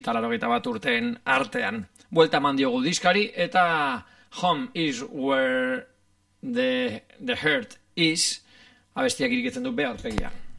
eta 81 urteen artean. Buelta eman diogu diskari eta Home is where the heart is abestiak irikitzen du be aurpegia.